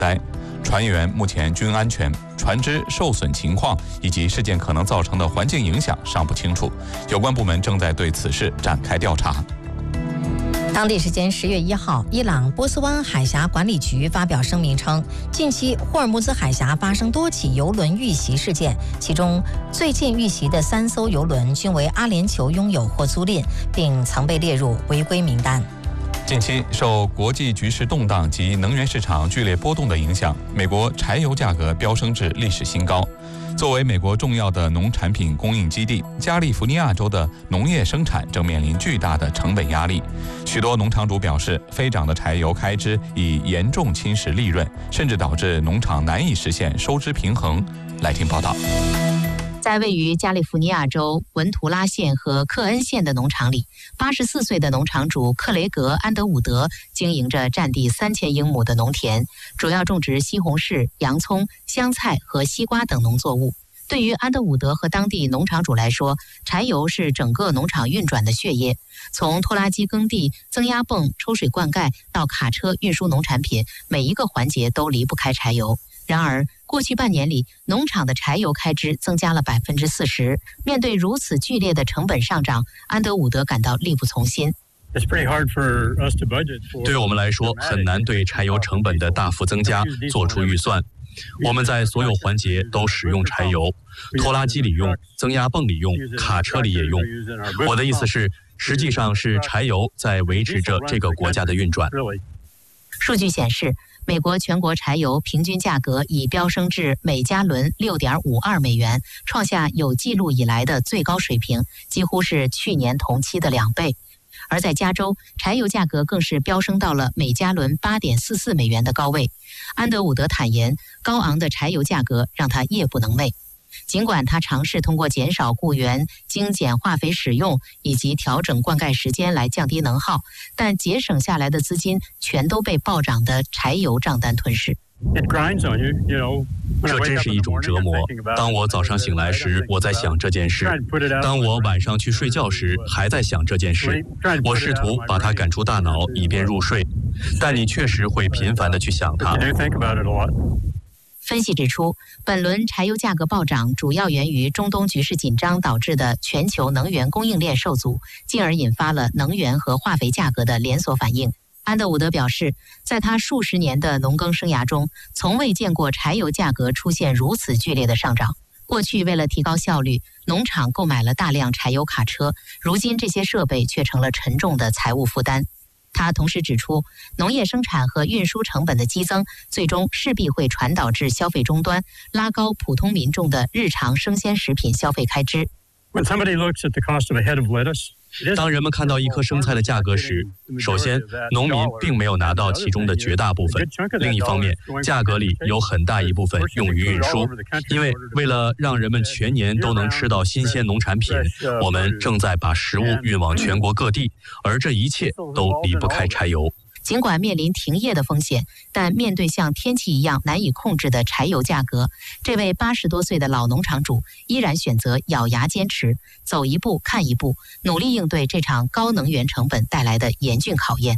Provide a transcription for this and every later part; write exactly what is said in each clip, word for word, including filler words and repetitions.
呆。船员目前均安全，船只受损情况以及事件可能造成的环境影响尚不清楚，有关部门正在对此事展开调查。 当地时间十月一号，伊朗波斯湾海峡管理局发表声明称，近期霍尔木兹海峡发生多起油轮遇袭事件，其中最近遇袭的三艘油轮均为阿联酋拥有或租赁，并曾被列入违规名单。 近期受国际局势动荡及能源市场剧烈波动的影响，美国柴油价格飙升至历史新高。作为美国重要的农产品供应基地，加利福尼亚州的农业生产正面临巨大的成本压力。许多农场主表示，飞涨的柴油开支已严重侵蚀利润，甚至导致农场难以实现收支平衡。来听报道。 在位于加利福尼亚州文图拉县和克恩县的农场里，八十四岁的农场主克雷格·安德伍德经营着占地三千英亩的农田，主要种植西红柿、洋葱、香菜和西瓜等农作物。对于安德伍德和当地农场主来说，柴油是整个农场运转的血液。从拖拉机耕地、增压泵抽水灌溉到卡车运输农产品，每一个环节都离不开柴油。然而，过去半年里，农场的柴油开支增加了百分之四十。面对如此剧烈的成本上涨，安德伍德感到力不从心。 对我们来说，很难对柴油成本的大幅增加做出预算。我们在所有环节都使用柴油，拖拉机里用，增压泵里用，卡车里也用。我的意思是，实际上是柴油在维持着这个国家的运转。 数据显示，美国全国柴油平均价格已飙升至每加仑 六点五二美元，创下有记录以来的最高水平，几乎是去年同期的两倍。而在加州，柴油价格更是飙升到了每加仑 八点四四美元的高位。安德伍德坦言，高昂的柴油价格让他夜不能寐。尽管他尝试通过减少雇员、精简化肥使用以及调整灌溉时间来降低能耗，但节省下来的资金全都被暴涨的柴油账单吞噬。 这真是一种折磨。当我早上醒来时，我在想这件事；当我晚上去睡觉时，还在想这件事。我试图把它赶出大脑，以便入睡，但你确实会频繁地去想它。 分析指出，本轮柴油价格暴涨主要源于中东局势紧张导致的全球能源供应链受阻，进而引发了能源和化肥价格的连锁反应。安德伍德表示，在他数十年的农耕生涯中，从未见过柴油价格出现如此剧烈的上涨。过去为了提高效率，农场购买了大量柴油卡车，如今这些设备却成了沉重的财务负担。他同时指出，农业生产和运输成本的激增，最终势必会传导至消费终端，拉高普通民众的日常生鲜食品消费开支。 当人们看到一颗生菜的价格时，首先，农民并没有拿到其中的绝大部分；另一方面，价格里有很大一部分用于运输，因为为了让人们全年都能吃到新鲜农产品，我们正在把食物运往全国各地，而这一切都离不开柴油。 尽管面临停业的风险，但面对像天气一样难以控制的柴油价格，这位八十多岁的老农场主依然选择咬牙坚持，走一步看一步，努力应对这场高能源成本带来的严峻考验。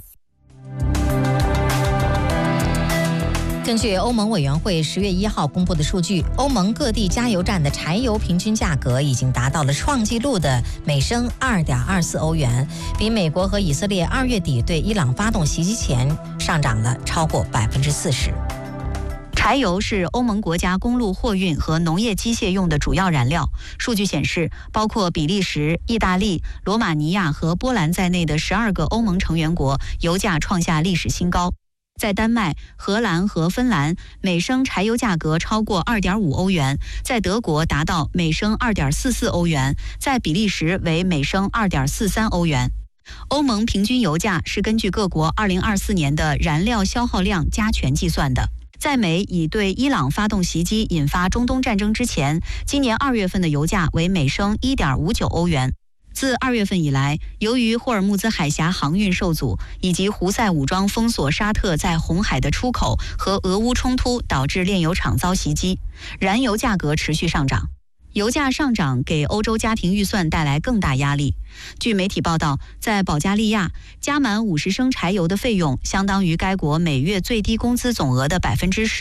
根据欧盟委员会十月一号公布的数据，欧盟各地加油站的柴油平均价格已经达到了创纪录的每升 二点二四欧元，比美国和以色列二月底对伊朗发动袭击前上涨了超过百分之四十。 柴油是欧盟国家公路货运和农业机械用的主要燃料。数据显示，包括比利时、意大利、罗马尼亚和波兰在内的十二个欧盟成员国油价创下历史新高。在丹麦、荷兰和芬兰，每升柴油价格超过 二点五欧元；在德国达到每升 二点四四欧元；在比利时为每升 二点四三欧元。欧盟平均油价是根据各国二零二四年的燃料消耗量加权计算的。在美已对伊朗发动袭击引发中东战争之前，今年二月份的油价为每升 一点五九欧元。自二月份以来，由于霍尔木兹海峡航运受阻，以及胡塞武装封锁沙特在红海的出口和俄乌冲突导致炼油厂遭袭击，燃油价格持续上涨。油价上涨给欧洲家庭预算带来更大压力。据媒体报道，在保加利亚，加满五十升柴油的费用相当于该国每月最低工资总额的百分之十。